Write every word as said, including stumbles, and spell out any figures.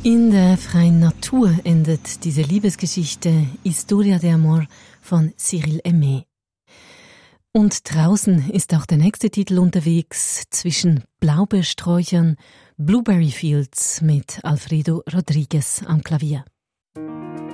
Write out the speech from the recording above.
In der freien Natur endet diese Liebesgeschichte Historia de Amor von Cyril Aimé. Und draußen ist auch der nächste Titel unterwegs, zwischen Blaubeersträuchern, Blueberry Fields mit Alfredo Rodriguez am Klavier.